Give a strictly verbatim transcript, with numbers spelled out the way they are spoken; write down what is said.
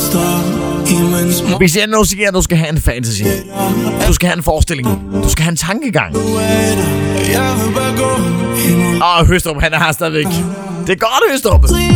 Hvis jeg nu siger, at du skal have en fantasy, du skal have en forestilling, du skal have en tankegang. Åh, Høstrup, han er her stadigvæk. Det er godt, Høstrup.